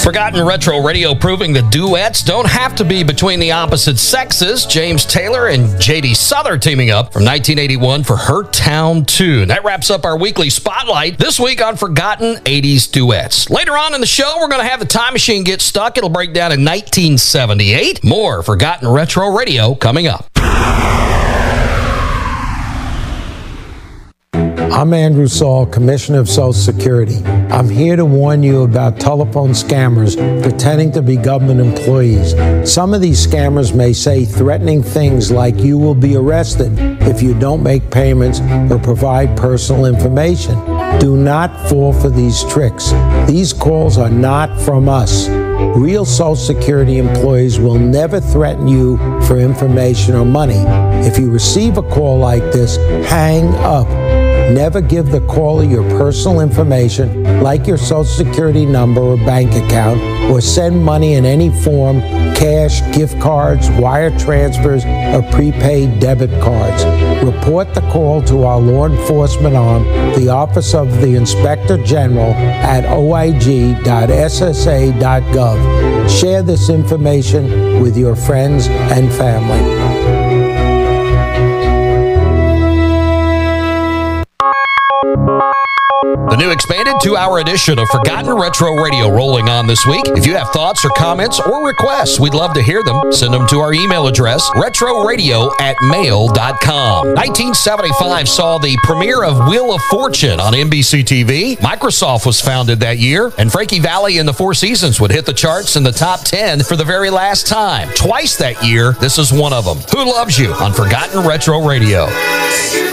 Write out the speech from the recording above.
Forgotten Retro Radio proving that duets don't have to be between the opposite sexes. James Taylor and J.D. Souther teaming up from 1981 for Her Town Tune. That wraps up our weekly spotlight this week on Forgotten 80s Duets. Later on in the show, we're going to have the time machine get stuck. It'll break down in 1978. More Forgotten Retro Radio coming up. I'm Andrew Saul, Commissioner of Social Security. I'm here to warn you about telephone scammers pretending to be government employees. Some of these scammers may say threatening things like you will be arrested if you don't make payments or provide personal information. Do not fall for these tricks. These calls are not from us. Real Social Security employees will never threaten you for information or money. If you receive a call like this, hang up. Never give the caller your personal information, like your Social Security number or bank account, or send money in any form, cash, gift cards, wire transfers, or prepaid debit cards. Report the call to our law enforcement arm, the Office of the Inspector General, at oig.ssa.gov. Share this information with your friends and family. The new expanded 2-hour edition of Forgotten Retro Radio rolling on this week. If you have thoughts or comments or requests, we'd love to hear them. Send them to our email address, retroradio@mail.com. 1975 saw the premiere of Wheel of Fortune on NBC TV. Microsoft was founded that year, and Frankie Valli and the Four Seasons would hit the charts in the top 10 for the very last time. Twice that year, this is one of them. Who Loves You on Forgotten Retro Radio.